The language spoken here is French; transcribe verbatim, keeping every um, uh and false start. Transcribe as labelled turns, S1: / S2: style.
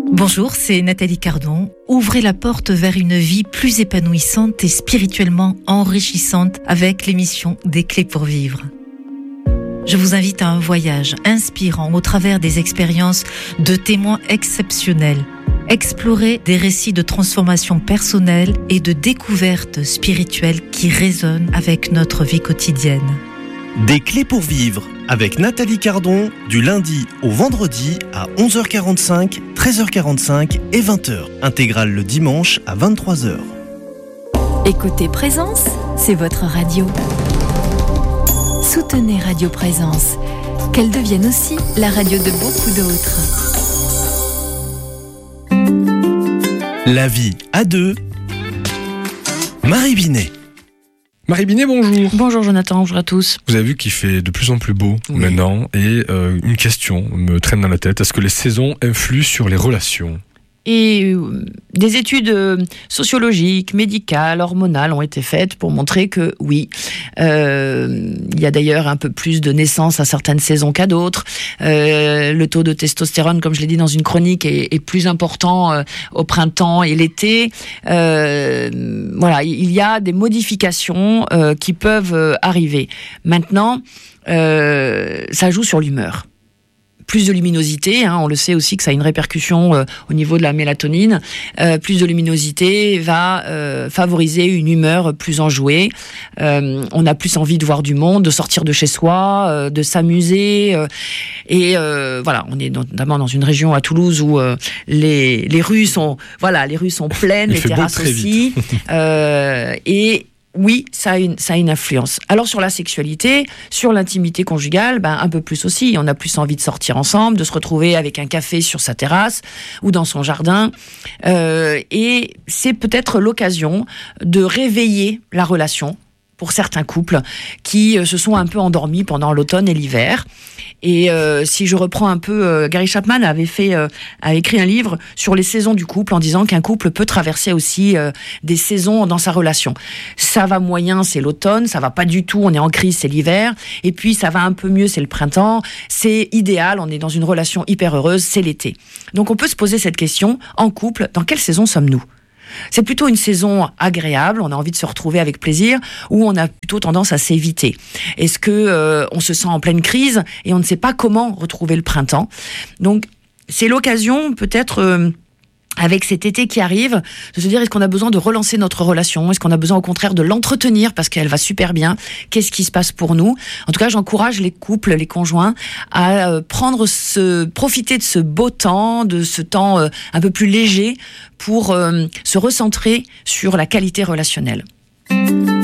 S1: Bonjour, c'est Nathalie Cardon. Ouvrez la porte vers une vie plus épanouissante et spirituellement enrichissante avec l'émission Des Clés pour Vivre. Je vous invite à un voyage inspirant au travers des expériences de témoins exceptionnels. Explorer des récits de transformation personnelle et de découverte spirituelle qui résonnent avec notre vie quotidienne.
S2: Des Clés pour Vivre avec Nathalie Cardon du lundi au vendredi à onze heures quarante-cinq, treize heures quarante-cinq et vingt heures. Intégrale le dimanche à vingt-trois heures.
S3: Écoutez Présence, c'est votre radio. Soutenez Radio Présence, qu'elle devienne aussi la radio de beaucoup d'autres.
S2: La vie à deux. Marie Binet.
S4: Marie Binet, bonjour.
S5: Bonjour Jonathan, bonjour à tous.
S4: Vous avez vu qu'il fait de plus en plus beau oui. maintenant et euh, une question me traîne dans la tête. Est-ce que les saisons influent sur les relations ?
S5: Et euh, des études euh, sociologiques, médicales, hormonales ont été faites pour montrer que oui, euh, il y a d'ailleurs un peu plus de naissances à certaines saisons qu'à d'autres. Euh, le taux de testostérone, comme je l'ai dit dans une chronique, est, est plus important euh, au printemps et l'été. Euh, voilà, il y a des modifications euh, qui peuvent euh, arriver. Maintenant, euh, ça joue sur l'humeur. Plus de luminosité, hein, on le sait aussi que ça a une répercussion euh, au niveau de la mélatonine. Euh, plus de luminosité va euh, favoriser une humeur plus enjouée. Euh, on a plus envie de voir du monde, de sortir de chez soi, euh, de s'amuser. Euh, et euh, voilà, on est notamment dans une région à Toulouse où euh, les les rues sont voilà, les rues sont pleines, les terrasses aussi. euh, et Oui, ça a, une, ça a une influence. Alors sur la sexualité, sur l'intimité conjugale, ben, un peu plus aussi. On a plus envie de sortir ensemble, de se retrouver avec un café sur sa terrasse ou dans son jardin. Euh, et c'est peut-être l'occasion de réveiller la relation pour certains couples qui se sont un peu endormis pendant l'automne et l'hiver. Et euh, si je reprends un peu, euh, Gary Chapman avait fait, euh, a écrit un livre sur les saisons du couple en disant qu'un couple peut traverser aussi euh, des saisons dans sa relation. Ça va moyen, c'est l'automne. Ça va pas du tout, on est en crise, c'est l'hiver. Et puis ça va un peu mieux, c'est le printemps. C'est idéal, on est dans une relation hyper heureuse, c'est l'été. Donc on peut se poser cette question en couple, dans quelle saison sommes-nous ? C'est plutôt une saison agréable, on a envie de se retrouver avec plaisir, ou on a plutôt tendance à s'éviter. Est-ce que euh, on se sent en pleine crise et on ne sait pas comment retrouver le printemps ? Donc c'est l'occasion peut-être euh, avec cet été qui arrive, de se dire est-ce qu'on a besoin de relancer notre relation ? Est-ce qu'on a besoin au contraire de l'entretenir parce qu'elle va super bien ? Qu'est-ce qui se passe pour nous ? En tout cas, j'encourage les couples, les conjoints à prendre ce, profiter de ce beau temps, de ce temps euh, un peu plus léger pour euh, se recentrer sur la qualité relationnelle.